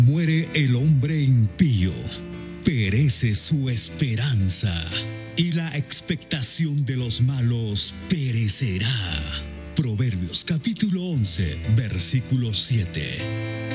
Muere el hombre impío, perece su esperanza, y la expectación de los malos perecerá. Proverbios capítulo 11, versículo 7.